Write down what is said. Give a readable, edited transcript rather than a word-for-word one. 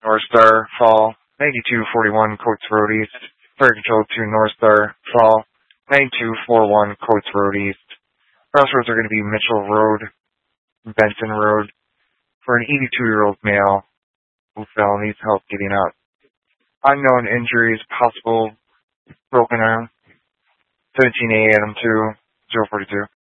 North Star, fall, 9241 Coates Road East. Fire Control to North Star, fall, 9241 Coates Road East. Crossroads are going to be Mitchell Road, Benson Road, for an 82-year-old male who fell needs help getting out. Unknown injuries, possible broken arm. 17A Adam 2, 042.